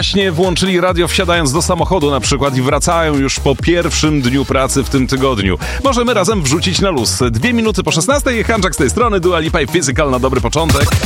właśnie włączyli radio wsiadając do samochodu na przykład i wracają już po pierwszym dniu pracy w tym tygodniu. Możemy razem wrzucić na luz. 2 minuty po 16:00, Hanczak z tej strony, Dua Lipa i Physical na dobry początek.